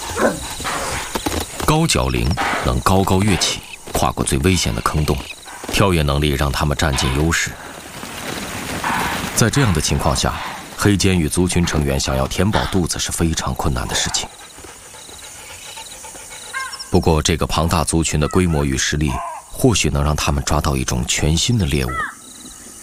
高角羚能高高跃起，跨过最危险的坑洞，跳跃能力让它们占尽优势。在这样的情况下，黑监狱族群成员想要填饱肚子是非常困难的事情。不过，这个庞大族群的规模与实力，或许能让他们抓到一种全新的猎物。